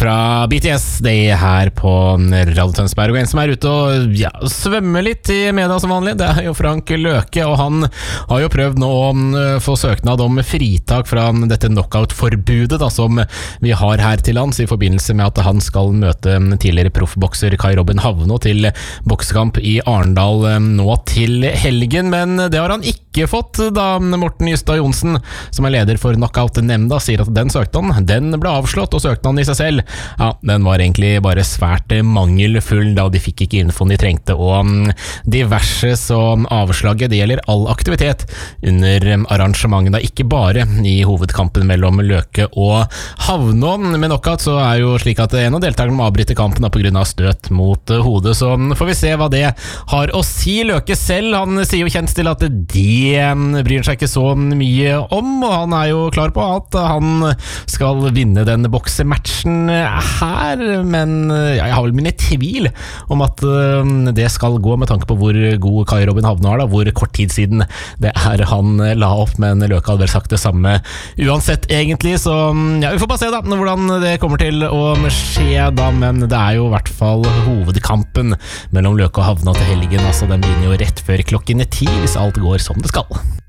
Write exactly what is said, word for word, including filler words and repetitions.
fra B T S, det her på Radio Tønsberg. Og en som er ute og ja, svømmer litt i media som vanlig, det er jo Frank Løke, og han har jo prøvd nå å få søknad om fritak fra dette knockout-forbudet da, som vi har her til lands, i forbindelse med at han skal møte tidligere proffbokser Kai Robin Havno til boksekamp i Arendal nå til helgen, men det har han ikke fått, da Morten Justad Johnsen, som er leder for knockout-nemnda, sier at den søknaden, den ble avslått, og søknaden i seg selv, ja, den var egentlig bare svært mangelfull, da de fikk ikke infoen de trengte, og diverse, så avslaget, det gjelder all aktivitet under arrangementet, da ikke bare i hovedkampen mellom Løke og Havno, men knockout så er jo slik at en av deltakerne må avbryte kampen da, på grunn av støt mot hodet, så får vi se hva det har å si. Løke selv, han sier jo kjent til at det bryr seg ikke så mye om, og han er jo klar på at han skal vinne den boksematchen her, men ja, jeg har vel mine tvil om at uh, det skal gå, med tanke på hvor god Kai Robin Havno er da, hvor kort tid siden det er han la opp, men Løke hadde vel sagt det samme uansett egentlig, så ja, vi får bare se da hvordan det kommer til å skje da, men det er jo i hvert fall hovedkampen mellom Løke og Havno til helgen, altså den begynner jo rett før klokken ti hvis alt går som det skal.